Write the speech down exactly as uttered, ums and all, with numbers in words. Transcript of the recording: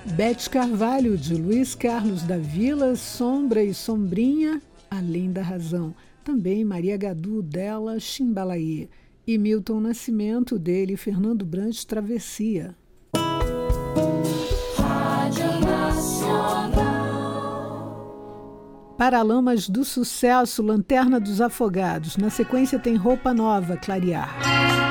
Bete Carvalho, de Luiz Carlos da Vila, Sombra e Sombrinha, Além da Razão. Também Maria Gadu, dela, Chimbalaí. E Milton Nascimento, dele, Fernando Brant, Travessia. Rádio Nacional. Paralamas do Sucesso, Lanterna dos Afogados. Na sequência tem Roupa Nova, Clarear.